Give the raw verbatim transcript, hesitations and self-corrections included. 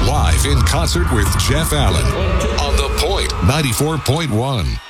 live in concert with Jeff Allen on The Point ninety-four point one.